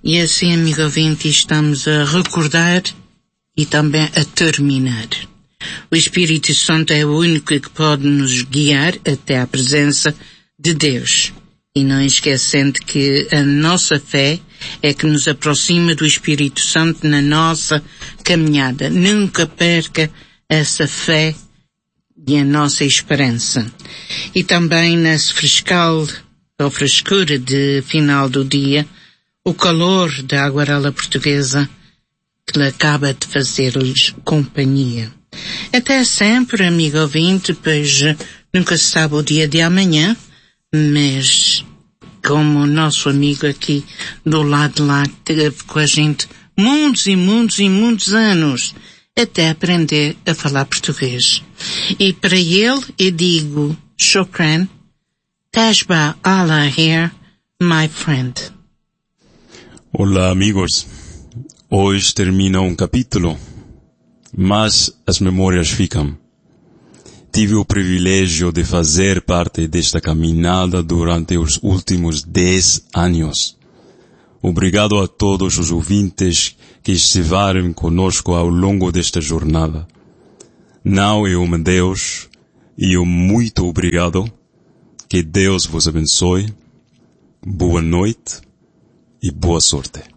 E assim, amigo ouvinte, estamos a recordar e também a terminar. O Espírito Santo é o único que pode nos guiar até à presença de Deus. E não esquecendo que a nossa fé é que nos aproxima do Espírito Santo na nossa caminhada. Nunca perca essa fé e a nossa esperança. E também nesse frescal ou frescura de final do dia, o calor da aguarela portuguesa que lhe acaba de fazer-lhes companhia. Até sempre, amigo ouvinte, pois nunca se sabe o dia de amanhã, mas como o nosso amigo aqui do lado de lá teve com a gente muitos e muitos e muitos anos até aprender a falar português. E para ele eu digo shukran, tashba Allah here, my friend. Olá, amigos. Hoje termina um capítulo, mas as memórias ficam. Tive o privilégio de fazer parte desta caminhada durante os últimos 10 anos. Obrigado a todos os ouvintes que estiveram conosco ao longo desta jornada. Não é um Deus e um muito obrigado. Que Deus vos abençoe. Boa noite e boa sorte.